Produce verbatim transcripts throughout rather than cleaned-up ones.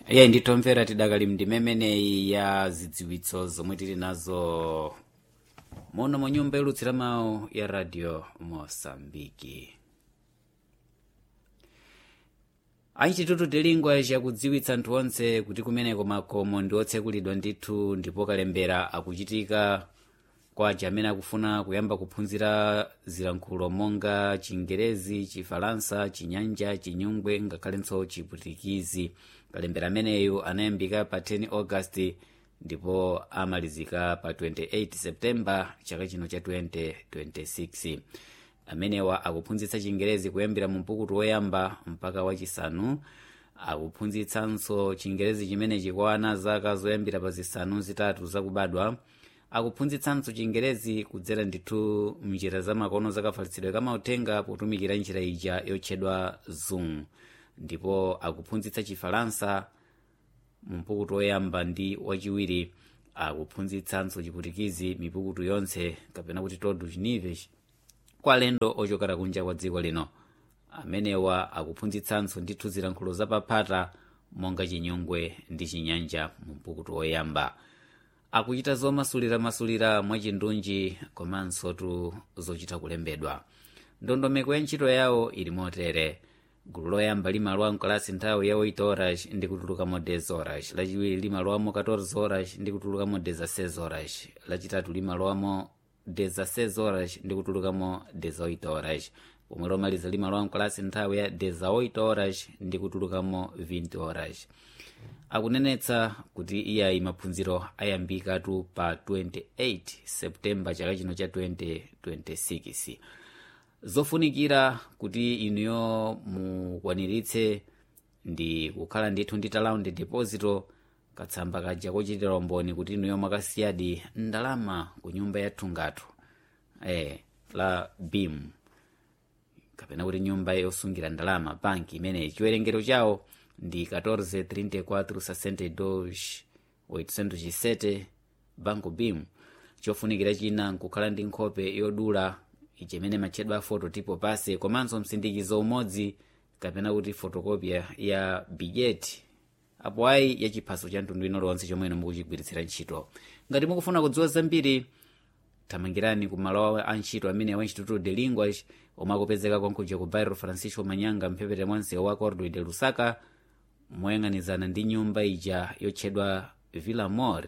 Iye nditomvera tidakali mdimemeneyi ya zidziwitso zomwe tili nazo muno mu nyumba yolutsira mawu ya radio Mosambiki. Achitutu tilingwa chakudziwitsa anthu onse kuti kumeneko makomo ndi otsekulidwa ndithu ndipo kalembera akuchitika kwa aja amene akufuna kuyamba kuphunzira zilankhulo monga Chingerezi, Chifalansa, Chinyanja, Chinyungwe ngakhalenso Chiputikizi. Kalembera ameneyu anayambika pa ten August ndipo amalizika pa twenty-eight September chaka chino cha twenty twenty-six. Amenewa akuphunzitsa Chingerezi kuyambira mu mpukutu woyamba mpaka wachisanu. Akuphunzitsanso Chingerezi chimenechi kwa ana zaka zoyambira pa zisanu zitatu zakubadwa. Akuphunzitsanso Chingerezi kudzera ndithu mnjira zamakono zakafalitsidwe kamauthenga potumikira njira ija yotchedwa Zoom. Ndipo akuphunzitsa Chifalansa mu mpukutu woyamba ndi wachiwiri. Akuphunzitsanso Chiputikizi mipukutu yonse kapena kuti todo chinivechi kwa alendo ochokera kunja kwa dziko lino. Amenewa akuphunzitsanso ndithu zilankhulo zapaphata monga Chinyungwe ndi Chinyanja mu mpukutu woyamba. Akuchita zomasuliramasulira mwachindunji komanso tu zochita kulembedwa. Ndondomeko ya ntchito yawo ili motere: gulu loyamba limalowa mkalasi nthawi ya eight horas ndi kutulukamo ten horas, lachiwiri limalowamo fourteen horas ndi kutulukamo sixteen horas, lachitatu limalowamo sixteen horas ndi kutulukamo eight horas, pomwe lomaliza limalowa mkalasi nthawi ya eight horas ndi kutulukamo twenty horas. Akunenetsa kuti iyayi maphunziro ayambikatu pa twenty-eight September chaka chino cha twenty twenty-six. Zofunikira kuti inuyo mukwaniritse ndi kukhala ndithu ndi talaundi deposito, katsamba kaja kochitira umboni kuti inuyo mwakasiyadi ndalama ku nyumba yathu ngatu eh la B I M kapena kuti nyumba yosungira ndalama banki imene chiwerengero chawo ndi fourteen thirty-four sessenta-two oitocentos e sete Banco B I M. Chofunikira china nkukhala ndi nkhope yodula ichimene matchedwa fototipo pase komanso msindikizo umodzi kapena kuti fotokopia ya bijeti apo ayi ya chiphaso cha mtundu ino lonse chomwe mukuchigwiritsira ntchito. Ngati mukufuna kudziwa zambiri thamangirani ku malo a ntchito amene wa Instituto de Linguas omwe akupezeka konkuja ku Bairro Francisco Manyanga mphepete mwanse wa Cordo de Lusaka moyang'anizana ndi nyumba ija yotchedwa Villa Mor.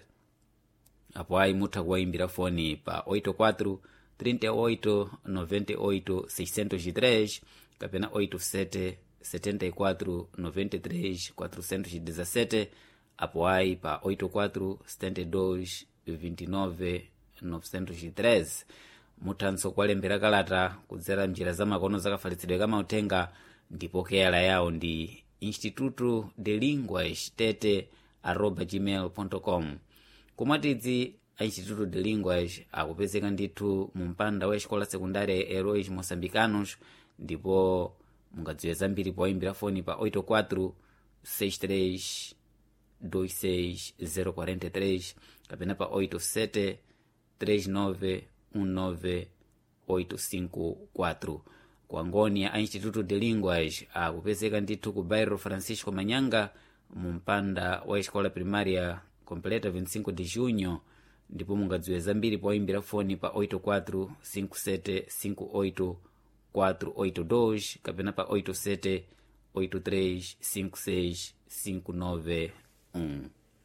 Apo ayi mutha kuwayimbira foni pa eight four thirty-eight ninety-eight seiscentos e três kapena eight seven setenta e quatro noventa e três quatrocentos e dezessete, apo ayi pa eight four setenta e dois vinte e nove novecentos e treze. Muthanso kuwalembera kalata kudzera njira zamakono zakafalitsidwe kamauthenga ndipo keyala yawo ndi Instituto de Linguas tete arroba gmail ponto com. Kumwatidzi a Instituto de Linguas akupezeka ndithu mu mpanda wa escola secundária Heróis Moçambicanos, ndipo mungadziwe zambiri poyimbira foni pa eight four six três dois seis zero four três kapena pa eight seven três nove um nove eight cinco four. Ku Angônia a Instituto de Linguas akupezeka ndithu ku Bairro Francisco Manyanga mu mpanda wa escola primária completa twenty-five de junho, ndipo mungadziwe zambiri poyimbira foni pa eight four cinco sete cinco eight four eight two kapena pa eight seven eight três cinco seis cinco nove one.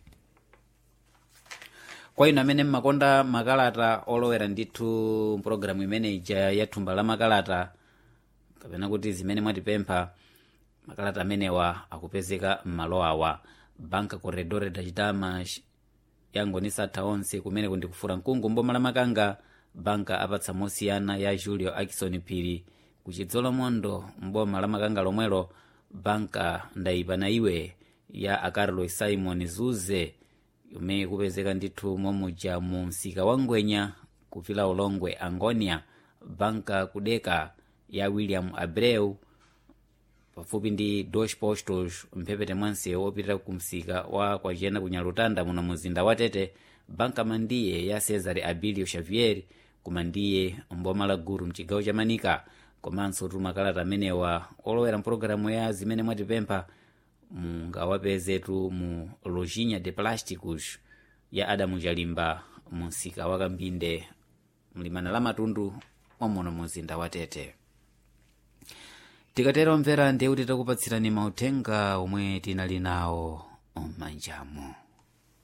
Kwa inu amene mmakonda makalata olowera ndithu mpulogalamu imene ija ya thumba la makalata kapena kuti zimene mwatipempha, makalata amenewa akupezeka m'malo awa: Banca Corredore das Damas yangonisa atha onse kumene kundikufura mkungu mboma la Makanga. Banka apatsa mosiyana ya Julio Akison Phiri kuchidzolo mondo mboma la Makanga lomwelo. Banka ndayipana iwe ya a Carlos Simon Zuze yomwe kupezeka ndithu momuja mu msika wa Ngwenya kuvila ulongwe Angonia. Banka Kudeka ya William Abreu pafupi ndi dos postos mphepete mwanse wopita kumsika wa kwachena kunyalutanda muno muzinda wa Tete. Banka Mandiye ya Cesare Abilio Xavier kumandiye mboma la Guru mchigawo cha Manika. Komanso tu makalata amenewa olowera mpulogalamu ya zimene mwatipempha mungawapezetu mu lojinha de plásticos ya Adamu Chalimba munsika wa Kambinde mlimana la Matundu omuno muzinda wa Tete. Tikatero mvera ndiye kuti takupatsirani mauthenga omwe tinali nawo m'manjamo.